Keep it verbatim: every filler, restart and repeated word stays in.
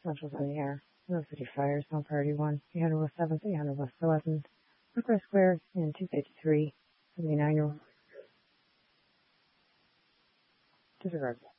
Central's in the air. No City Fires, no Priority one, eight hundred West seventh, eight hundred West eleventh, Northwest Square, and two fifty-three, seventy-nine, disregard.